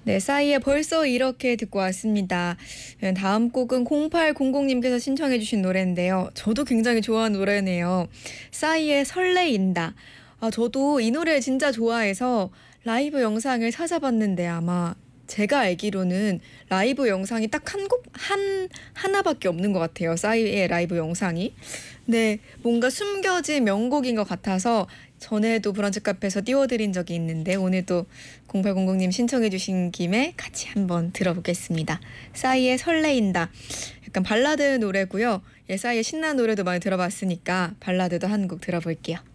네, 싸이의 벌써 이렇게 듣고 왔습니다. 다음 곡은 0800님께서 신청해 주신 노래인데요. 저도 굉장히 좋아하는 노래네요. 싸이의 설레인다. 저도 이 노래 진짜 좋아해서 라이브 영상을 찾아봤는데 아마 제가 알기로는 라이브 영상이 딱 하나밖에 없는 것 같아요. 싸이의 라이브 영상이. 네, 뭔가 숨겨진 명곡인 것 같아서 전에도 브런치 카페에서 띄워드린 적이 있는데 오늘도 0800님 신청해 주신 김에 같이 한번 들어보겠습니다. 싸이의 설레인다. 약간 발라드 노래고요. 예, 싸이의 신나는 노래도 많이 들어봤으니까 발라드도 한 곡 들어볼게요.